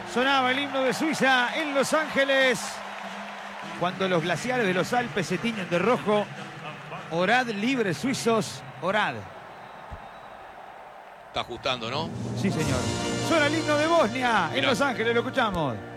Sonaba el himno de Suiza en Los Ángeles. Cuando los glaciares de los Alpes se tiñen de rojo. Orad libres suizos, orad. Está ajustando, ¿no? Sí, señor. Suena el himno de Bosnia en Mirá. Los Ángeles, lo escuchamos.